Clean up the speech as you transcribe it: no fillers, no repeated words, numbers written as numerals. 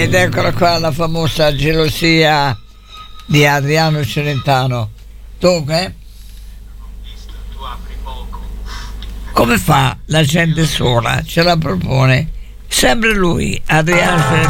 Ed eccola qua la famosa gelosia di Adriano Celentano. Dunque, come fa la gente sola? Ce la propone sempre lui, Adriano Celentano.